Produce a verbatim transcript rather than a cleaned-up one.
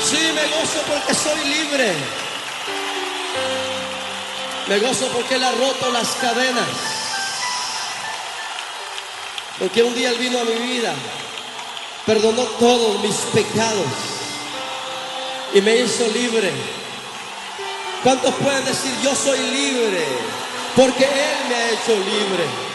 Sí, me gozo porque soy libre. Me gozo porque Él ha roto las cadenas. Porque un día Él vino a mi vida, perdonó todos mis pecados y me hizo libre. ¿Cuántos pueden decir yo soy libre? Porque Él me ha hecho libre.